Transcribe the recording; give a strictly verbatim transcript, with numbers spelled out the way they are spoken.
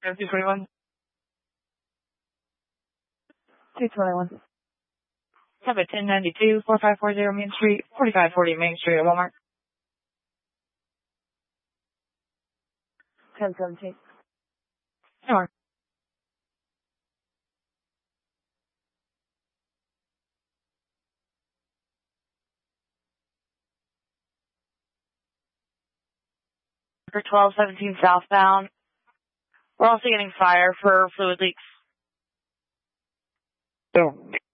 two twenty-one. two twenty-one. Have a ten ninety-two, forty-five forty Main Street, forty-five forty Main Street at Walmart. ten seventeen. Sure. For twelve seventeen southbound. We're also getting fire for fluid leaks. So